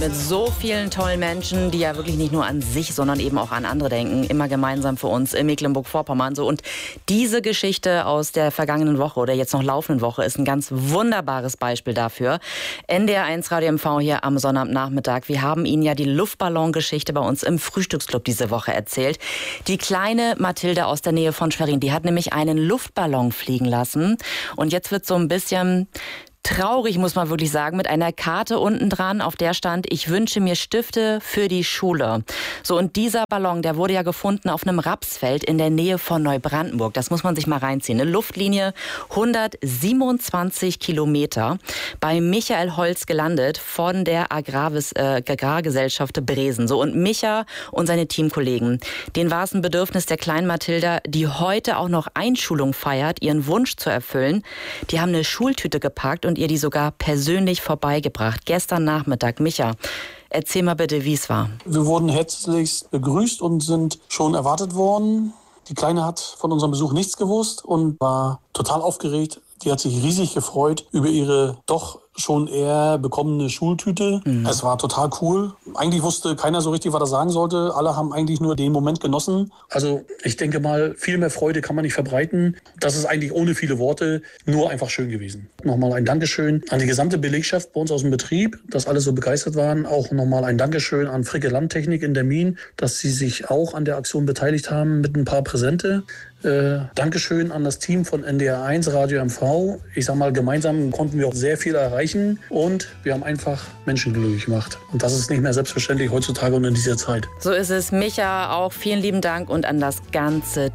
Mit so vielen tollen Menschen, die ja wirklich nicht nur an sich, sondern eben auch an andere denken. Immer gemeinsam für uns in Mecklenburg-Vorpommern. So. Und diese Geschichte aus der vergangenen Woche oder jetzt noch laufenden Woche ist ein ganz wunderbares Beispiel dafür. NDR1 Radio MV hier am Sonnabendnachmittag. Wir haben Ihnen ja die Luftballon-Geschichte bei uns im Frühstücksclub diese Woche erzählt. Die kleine Mathilde aus der Nähe von Schwerin, die hat nämlich einen Luftballon fliegen lassen. Und jetzt wird so ein bisschen traurig, muss man wirklich sagen, mit einer Karte unten dran, auf der stand: Ich wünsche mir Stifte für die Schule. So, und dieser Ballon, der wurde ja gefunden auf einem Rapsfeld in der Nähe von Neubrandenburg. Das muss man sich mal reinziehen. Eine Luftlinie 127 Kilometer bei Michael Holz gelandet von der Agrargesellschaft Bresen. So, und Micha und seine Teamkollegen, denen war es ein Bedürfnis der kleinen Mathilda, die heute auch noch Einschulung feiert, ihren Wunsch zu erfüllen. Die haben eine Schultüte gepackt und ihr die sogar persönlich vorbeigebracht. Gestern Nachmittag. Micha, erzähl mal bitte, wie es war. Wir wurden herzlichst begrüßt und sind schon erwartet worden. Die Kleine hat von unserem Besuch nichts gewusst und war total aufgeregt. Die hat sich riesig gefreut über ihre doch schon eher bekommene Schultüte. Es war total cool. Eigentlich wusste keiner so richtig, was er sagen sollte. Alle haben eigentlich nur den Moment genossen. Also ich denke mal, viel mehr Freude kann man nicht verbreiten. Das ist eigentlich ohne viele Worte nur einfach schön gewesen. Nochmal ein Dankeschön an die gesamte Belegschaft bei uns aus dem Betrieb, dass alle so begeistert waren. Auch nochmal ein Dankeschön an Fricke Landtechnik in Dermin, dass sie sich auch an der Aktion beteiligt haben mit ein paar Präsente. Dankeschön an das Team von NDR1 Radio MV. Ich sag mal, gemeinsam konnten wir auch sehr viel erreichen und wir haben einfach Menschen glücklich gemacht. Und das ist nicht mehr selbstverständlich heutzutage und in dieser Zeit. So ist es. Micha, auch vielen lieben Dank und an das ganze